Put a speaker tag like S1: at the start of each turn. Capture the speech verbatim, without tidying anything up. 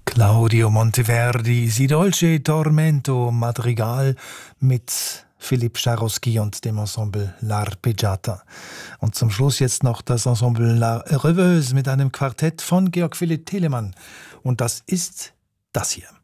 S1: Claudio Monteverdi, Si dolce tormento, Madrigal mit Philipp Scharowski und dem Ensemble L'Arpeggiata. Und zum Schluss jetzt noch das Ensemble La Rêveuse mit einem Quartett von Georg Philipp Telemann. Und das ist das hier.